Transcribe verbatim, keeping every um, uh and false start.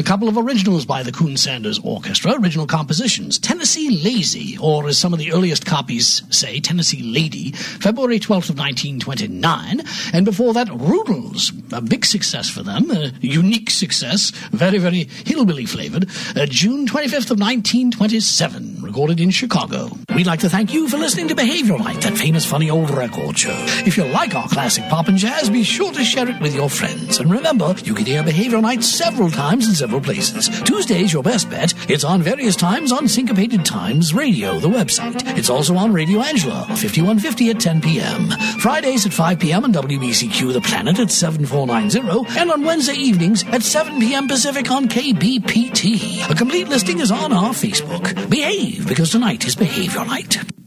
A couple of originals by the Coon Sanders Orchestra, original compositions. Tennessee Lazy, or as some of the earliest copies say, Tennessee Lady, February twelfth of nineteen twenty-nine. And before that, Rudels, a big success for them, a unique success, very, very hillbilly flavored, uh, June twenty-fifth of nineteen twenty-seven, recorded in Chicago. We'd like to thank you for listening to Behavioral Night, that famous funny old record show. If you like our classic pop and jazz, be sure to share it with your friends. And remember, you can hear Behavioral Night several times in several places. Tuesday's your best bet. It's on various times on Syncopated Times Radio, the website. It's also on Radio Angela, fifty-one fifty at ten p.m. Fridays at five p.m. on W B C Q The Planet at seven four nine zero, and on Wednesday evenings at seven p.m. Pacific on K B P T. A complete listing is on our Facebook. Behave, because tonight is Behavioral Night.